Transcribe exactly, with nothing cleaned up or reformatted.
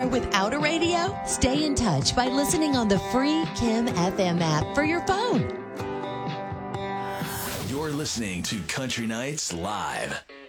Without a radio? Stay in touch by listening on the free Kim F M app for your phone. You're listening to Country Nights Live.